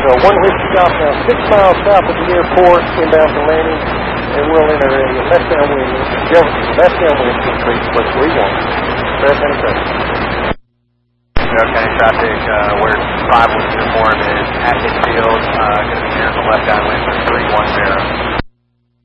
1 Whiskey Golf now 6 miles south of the airport, inbound to landing, and we'll enter a left-down wind increase for 3-1. Fair County traffic. Fair County traffic, where 5 was uniform is at Hitfield, going to be here in the left-down wind for 3-1 Fair.